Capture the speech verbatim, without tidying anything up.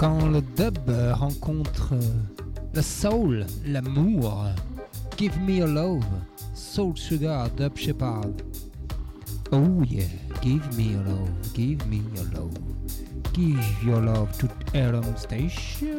Quand le dub rencontre le soul, l'amour, give me your love, soul sugar, dub shepherd. Oh yeah, give me your love, give me your love, give your love to Aram Station.